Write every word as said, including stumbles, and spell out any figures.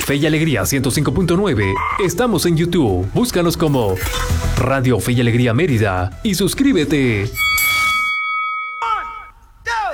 Fe y Alegría ciento cinco punto nueve. Estamos en YouTube. Búscanos como Radio Fe y Alegría Mérida y suscríbete.